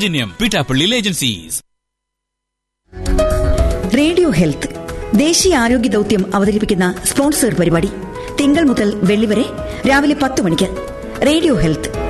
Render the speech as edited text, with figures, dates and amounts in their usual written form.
Pittappilly agencies. Radio health ദേശീയ ആരോഗ്യ ദൌത്യം അവതരിപ്പിക്കുന്ന സ്പോൺസർ പരിപാടി തിങ്കൾ മുതൽ വെള്ളി വരെ രാവിലെ 10 മണിക്ക്. Radio health.